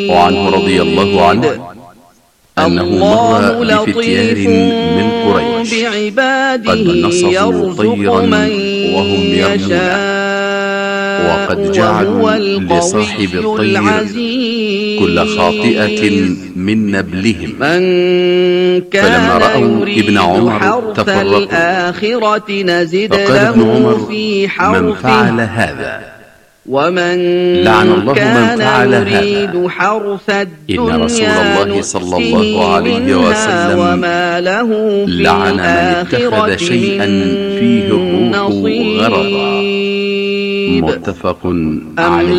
وعنه رضي الله عنه أنه مر بفتيان من قريش قد نصبوا طيرا وهم يرمونه، وقد جعلوا لصاحب الطير كل خاطئة من نبلهم، فلما رأوا ابن عمر تفرقوا، فقال ابن عمر: من فعل هذا؟ لعن الله من فعل هذا. إن رسول الله صلى الله عليه وسلم لعن من اتخذ شيئا فيه الروح غرضا. متفق عليه.